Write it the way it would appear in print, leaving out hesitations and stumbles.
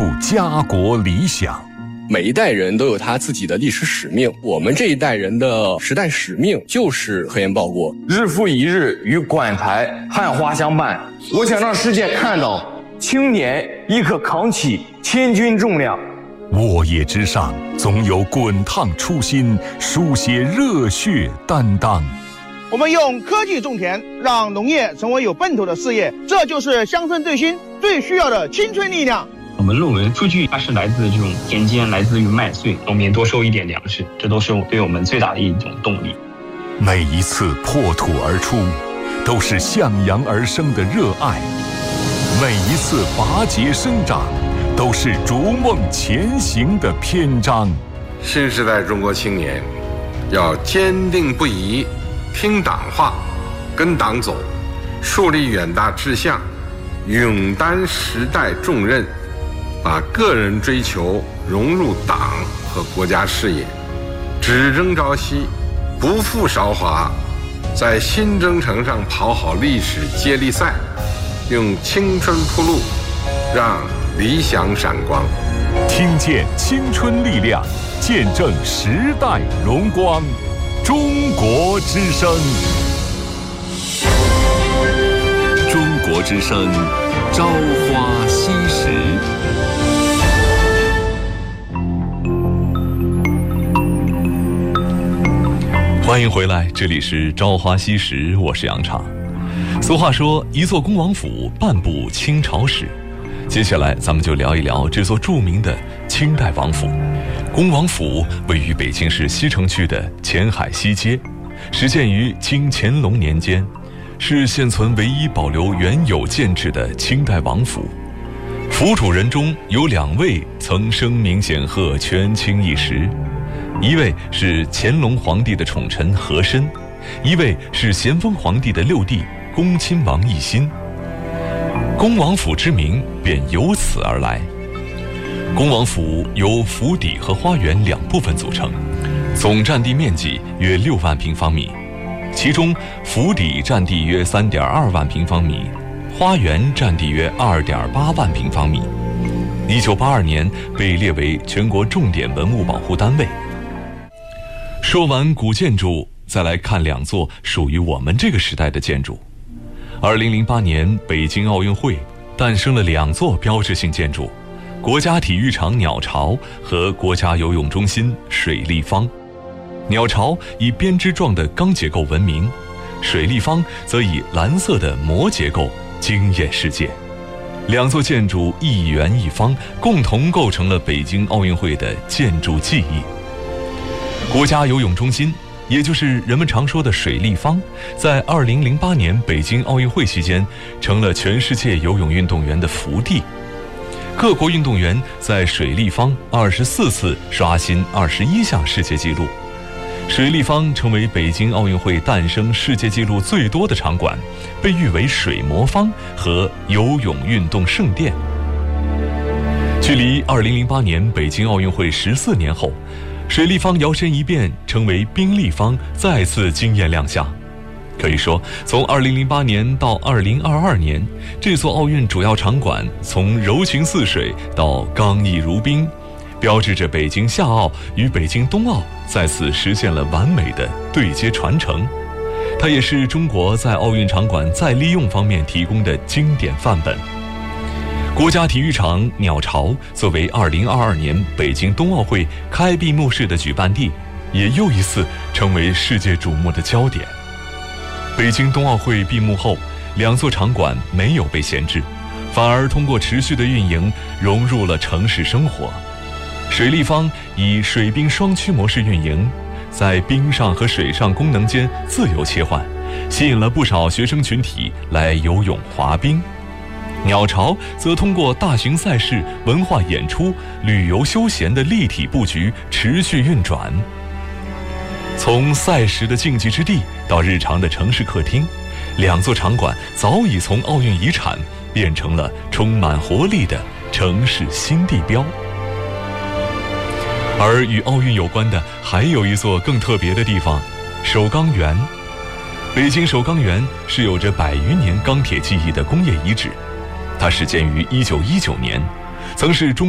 负家国理想。 每一代人都有他自己的历史使命，我们这一代人的时代使命就是核研报国。 日复一日与馆台汉花相伴，我想让世界看到青年亦可扛起千钧重量。 沃野之上，总有滚烫初心，书写热血担当。 我们用科技种田，让农业成为有奔头的事业，这就是乡村振兴最需要的青春力量。 我们论文数据它是来自这种田间，来自于麦穗，农民多收一点粮食，这都是对我们最大的一种动力。 每一次破土而出，都是向阳而生的热爱；每一次拔节生长，都是逐梦前行的篇章。 新时代中国青年要坚定不移听党话，跟党走，树立远大志向，勇担时代重任，把个人追求融入党和国家事业，只争朝夕，不负韶华，在新征程上跑好历史接力赛，用青春铺路，让理想闪光。 听见青春力量，见证时代荣光。中国之声，中国之声，朝花夕拾。欢迎回来，这里是朝花夕拾，我是杨畅。俗话说，一座恭王府，半部清朝史。接下来咱们就聊一聊这座著名的清代王府。恭王府位于北京市西城区的前海西街，始建于清乾隆年间，是现存唯一保留原有建制的清代王府。府主人中有2位曾声名显赫，权倾一时，一位是乾隆皇帝的宠臣和珅，一位是咸丰皇帝的6弟恭亲王奕欣。恭王府之名便由此而来。恭王府由府邸和花园2部分组成，总占地面积约6万平方米，其中府邸占地约3.2万平方米，花园占地约2.8万平方米。1982年被列为全国重点文物保护单位。说完古建筑，再来看2座属于我们这个时代的建筑。2008年北京奥运会诞生了2座标志性建筑，国家体育场鸟巢和国家游泳中心水立方。鸟巢以编织状的钢结构闻名，水立方则以蓝色的膜结构惊艳世界。2座建筑一圆一方，共同构成了北京奥运会的建筑记忆。国家游泳中心，也就是人们常说的水立方，在2008年北京奥运会期间成了全世界游泳运动员的福地。各国运动员在水立方24次刷新21项世界纪录。水立方成为北京奥运会诞生世界纪录最多的场馆，被誉为水魔方和游泳运动圣殿。距离2008年北京奥运会14年后，水立方摇身一变成为冰立方，再次惊艳亮相。可以说，从2008年到2022年，这座奥运主要场馆从柔情似水到刚毅如冰，标志着北京夏奥与北京冬奥再次实现了完美的对接传承。它也是中国在奥运场馆再利用方面提供的经典范本。国家体育场鸟巢作为2022年北京冬奥会开闭幕式的举办地，也又一次成为世界瞩目的焦点。北京冬奥会闭幕后，2座场馆没有被闲置，反而通过持续的运营融入了城市生活。水立方以水冰双驱模式运营，在冰上和水上功能间自由切换，吸引了不少学生群体来游泳滑冰。鸟巢则通过大型赛事、文化演出、旅游休闲的立体布局持续运转。从赛时的竞技之地到日常的城市客厅，2座场馆早已从奥运遗产变成了充满活力的城市新地标。而与奥运有关的还有一座更特别的地方——首钢园。北京首钢园是有着100余年钢铁技艺的工业遗址，它始建于1919年，曾是中